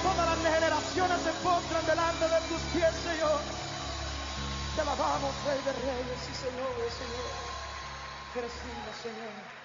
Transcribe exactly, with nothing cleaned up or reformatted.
Todas las generaciones se postran delante de tus pies, Señor. Te alabamos, Rey de Reyes y Señor de Señores. Eres digno, Señor.